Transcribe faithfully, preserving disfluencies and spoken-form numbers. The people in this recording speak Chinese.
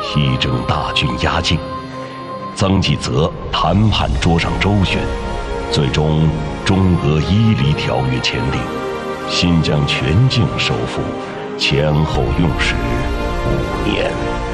西征大军压境，曾纪泽谈判桌上周旋，最终中俄伊犁条约签订，新疆全境收复，前后用时五年。